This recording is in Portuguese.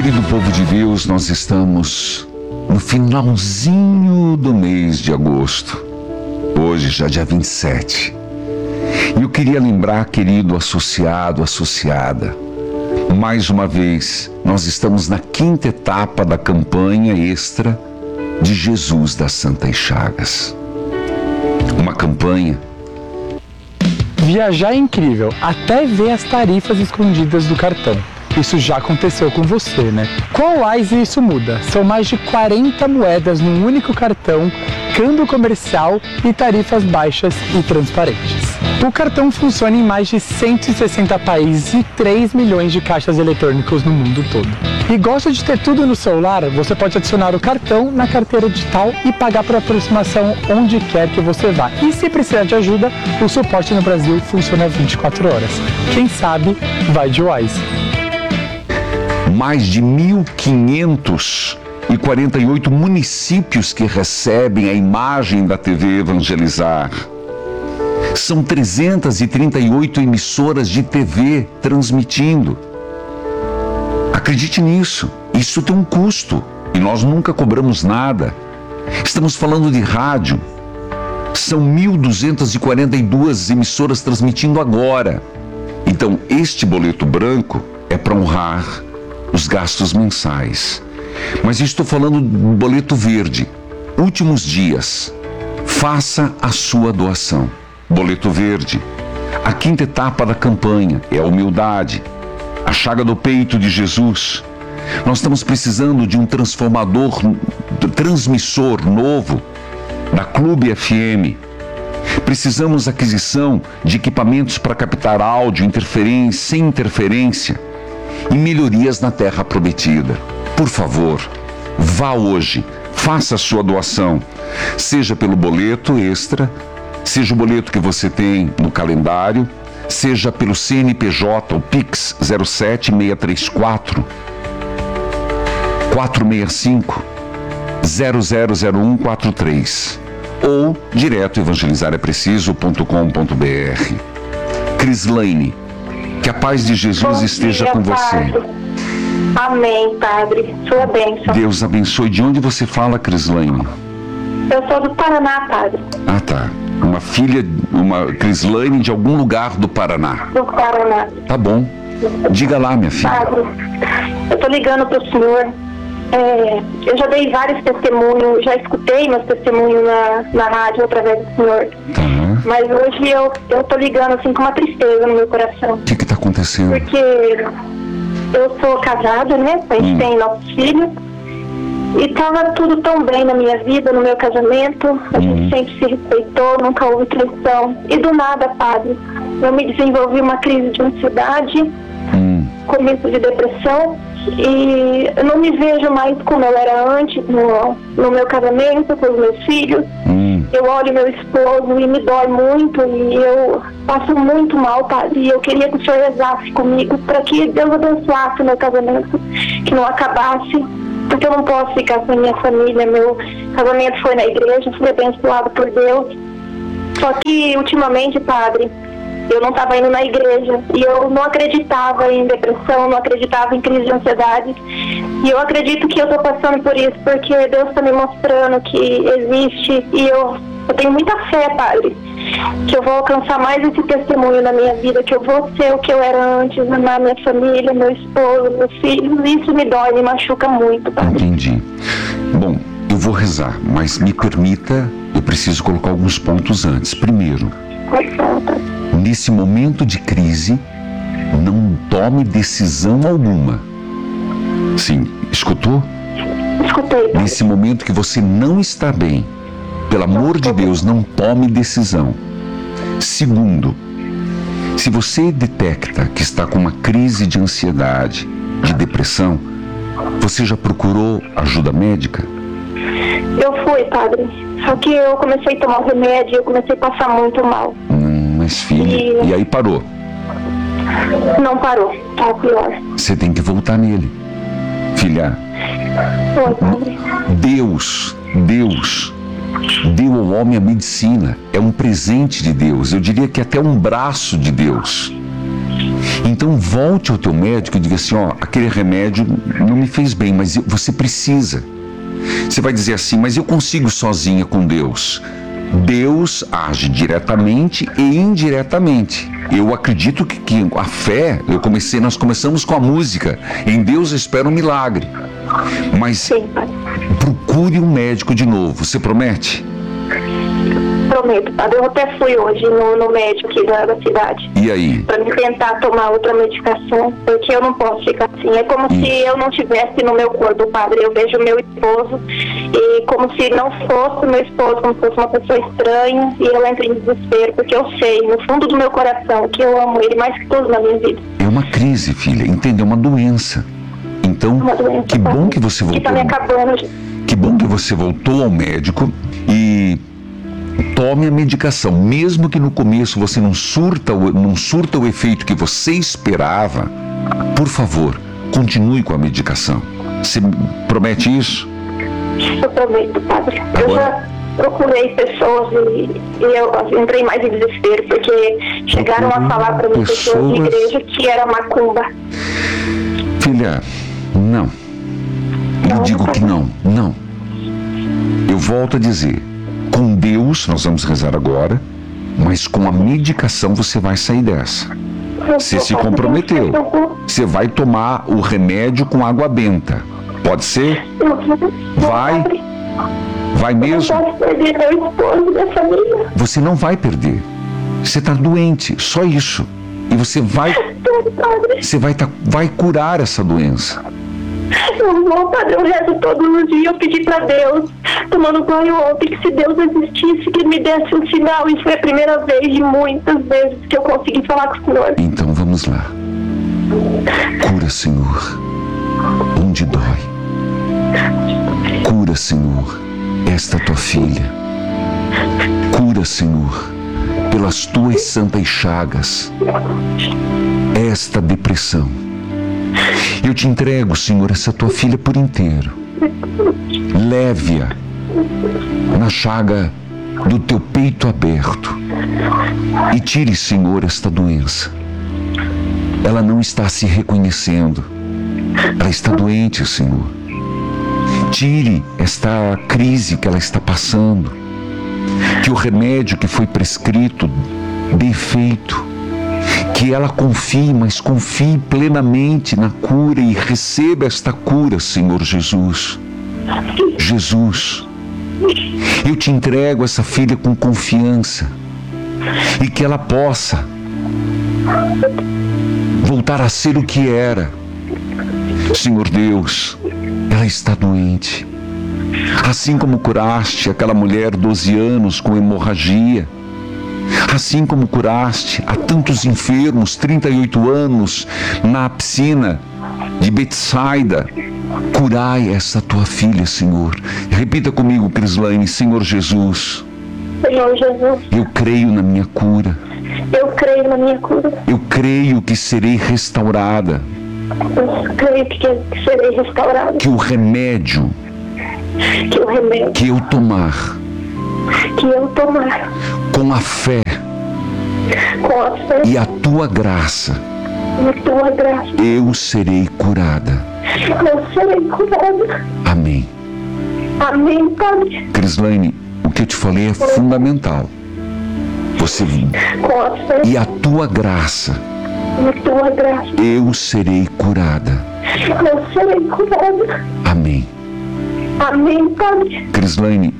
Querido povo de Deus, nós estamos no finalzinho do mês de agosto. Hoje, já dia 27. E eu queria lembrar, querido associado, associada, mais uma vez, nós estamos na 5ª etapa da campanha extra de Jesus das Santas Chagas. Uma campanha. Viajar é incrível, até ver as tarifas escondidas do cartão. Isso já aconteceu com você, né? Com a Wise isso muda. São mais de 40 moedas num único cartão, câmbio comercial e tarifas baixas e transparentes. O cartão funciona em mais de 160 países e 3 milhões de caixas eletrônicos no mundo todo. E gosta de ter tudo no celular? Você pode adicionar o cartão na carteira digital e pagar por aproximação onde quer que você vá. E se precisar de ajuda, o suporte no Brasil funciona 24 horas. Quem sabe, vai de Wise. Mais de 1.548 municípios que recebem a imagem da TV Evangelizar. São 338 emissoras de TV transmitindo. Acredite nisso, isso tem um custo e nós nunca cobramos nada. Estamos falando de rádio. São 1.242 emissoras transmitindo agora. Então, este boleto branco é para honrar os gastos mensais. Mas estou falando do boleto verde. Últimos dias, faça a sua doação. Boleto verde. A 5ª etapa da campanha é a humildade. A chaga do peito de Jesus. Nós estamos precisando de um transmissor novo da Clube FM. Precisamos aquisição de equipamentos para captar áudio, sem interferência e melhorias na Terra Prometida. Por favor, vá hoje, faça a sua doação, seja pelo boleto extra, seja o boleto que você tem no calendário, seja pelo CNPJ, o Pix 07634 465 000143 ou direto evangelizarepreciso.com.br. Crislaine, que a paz de Jesus esteja com você. Padre. Amém, Padre. Sua bênção. Deus abençoe. De onde você fala, Crislaine? Eu sou do Paraná, Padre. Ah, tá. Uma Crislaine de algum lugar do Paraná. Do Paraná. Tá bom. Diga lá, minha filha. Padre, eu tô ligando pro senhor. Eu já dei vários testemunhos, já escutei meus testemunhos na rádio através do senhor. Tá. Mas hoje eu tô ligando assim com uma tristeza no meu coração. O que tá acontecendo? Porque eu sou casada, né? A gente tem nossos filhos. E tava tudo tão bem na minha vida, no meu casamento. A gente sempre se respeitou, nunca houve traição. E do nada, Padre, eu me desenvolvi uma crise de ansiedade, começo de depressão. E eu não me vejo mais como eu era antes no meu casamento, com os meus filhos. Eu olho meu esposo e me dói muito e eu passo muito mal, Padre. E eu queria que o senhor rezasse comigo para que Deus abençoasse o meu casamento, que não acabasse, porque eu não posso ficar sem minha família. Meu casamento foi na igreja, fui abençoado por Deus. Só que ultimamente, Padre, eu não estava indo na igreja e eu não acreditava em depressão, não acreditava em crise de ansiedade. E eu acredito que eu estou passando por isso porque Deus está me mostrando que existe e eu tenho muita fé, Padre, que eu vou alcançar mais esse testemunho na minha vida, que eu vou ser o que eu era antes, amar minha família, meu esposo, meus filhos. Isso me dói, me machuca muito, Padre. Entendi. Bom, eu vou rezar, mas me permita, eu preciso colocar alguns pontos antes. Primeiro, nesse momento de crise, não tome decisão alguma. Sim, escutou? Escutei. Nesse momento que você não está bem, pelo amor de Deus, não tome decisão. Segundo, se você detecta que está com uma crise de ansiedade, de depressão, você já procurou ajuda médica? Eu fui, Padre. Só que eu comecei a tomar o remédio e eu comecei a passar muito mal. Mas filha, e aí parou? Não parou, tá pior. Você tem que voltar nele. Filha, Foi, Padre. Deus deu ao homem a medicina. É um presente de Deus. Eu diria que até um braço de Deus. Então volte ao teu médico e diga assim, ó, aquele remédio não me fez bem, mas você precisa. Você vai dizer assim, mas eu consigo sozinha com Deus. Deus age diretamente e indiretamente. Eu acredito que a fé, nós começamos com a música. Em Deus eu espero um milagre. Mas Sim, Padre. procure um médico de novo. Você promete? Prometo, Padre. Eu até fui hoje no médico aqui da cidade. E aí? Para me tentar tomar outra medicação, porque eu não posso ficar assim. É como se eu não tivesse no meu corpo, Padre. Eu vejo meu esposo e como se não fosse meu esposo, como se fosse uma pessoa estranha, e eu entro em desespero, porque eu sei, no fundo do meu coração, que eu amo ele mais que tudo na minha vida. É uma crise, filha, entendeu? É uma doença. Então, Uma doença, que bom que você voltou. Que tá me acabando. Que bom que você voltou ao médico e tome a medicação. Mesmo que no começo você não surta o efeito que você esperava, por favor, continue com a medicação. Você promete isso? Eu prometo, Padre. Eu Agora- já procurei pessoas e eu entrei mais em desespero, porque chegaram a falar para mim pessoas de igreja que era macumba. Filha, não. Eu digo que não. Eu volto a dizer, com Deus nós vamos rezar agora, mas com a medicação você vai sair dessa. Você se comprometeu. Você vai tomar o remédio com água benta. Pode ser? Vai. Vai Eu mesmo? não posso perder meu esposo e minha família. Você não vai perder. Você está doente, só isso. E você vai curar essa doença. Eu vou, Padre, eu rezo todos os dias. Eu pedi pra Deus, tomando banho ontem, que se Deus existisse, que Ele me desse um sinal. E foi a primeira vez de muitas vezes que eu consegui falar com o Senhor. Então vamos lá. Cura, Senhor, onde dói. Cura, Senhor, esta tua filha. Cura, Senhor, pelas tuas santas chagas, esta depressão. Eu te entrego, Senhor, essa tua filha por inteiro. Leve-a na chaga do teu peito aberto e tire, Senhor, esta doença. Ela não está se reconhecendo. Ela está doente, Senhor. Tire esta crise que ela está passando. Que o remédio que foi prescrito dê efeito. Que ela confie, mas confie plenamente na cura e receba esta cura, Senhor Jesus. Jesus, eu te entrego essa filha com confiança e que ela possa voltar a ser o que era. Senhor Deus, ela está doente. Assim como curaste aquela mulher 12 anos com hemorragia, assim como curaste a tantos enfermos 38 anos na piscina de Betsaida, curai essa tua filha, Senhor. Repita comigo, Crislaine: Senhor Jesus, Senhor Jesus, eu creio na minha cura. eu creio na minha cura. Eu creio que serei restaurada. Eu creio que serei restaurada. Que o remédio Que o remédio que eu tomar que eu tomar com a fé com a fé e a tua graça, e a tua graça, eu serei curada. eu serei curada. Amém. Amém, Padre. Crislaine, o que eu te falei é fundamental. Você Com a fé e a tua graça, e a tua graça, eu serei curada. eu serei curada. Amém. Amém, Padre. Crislaine,